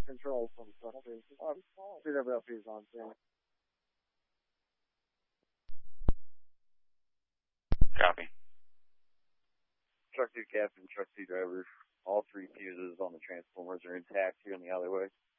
control from substation. CWLP is on scene. Copy. Truck 2 captain, truck 2 driver. All three fuses on the transformers are intact here in the alleyway.